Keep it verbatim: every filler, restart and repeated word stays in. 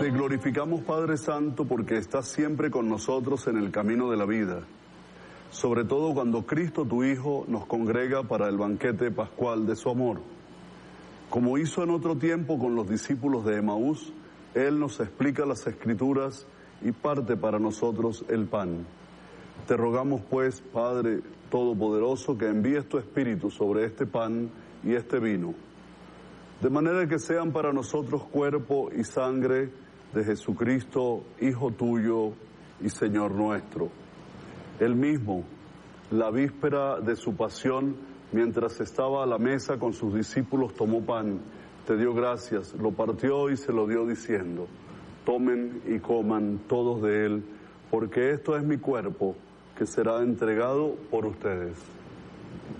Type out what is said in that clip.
Te glorificamos, Padre Santo, porque estás siempre con nosotros en el camino de la vida, sobre todo cuando Cristo, tu Hijo, nos congrega para el banquete pascual de su amor. Como hizo en otro tiempo con los discípulos de Emaús, Él nos explica las Escrituras y parte para nosotros el pan. Te rogamos, pues, Padre Todopoderoso, que envíes tu Espíritu sobre este pan y este vino, de manera que sean para nosotros cuerpo y sangre de Jesucristo, Hijo tuyo y Señor nuestro. Él mismo, la víspera de su pasión, mientras estaba a la mesa con sus discípulos, tomó pan, te dio gracias, lo partió y se lo dio diciendo: tomen y coman todos de él, porque esto es mi cuerpo, que será entregado por ustedes.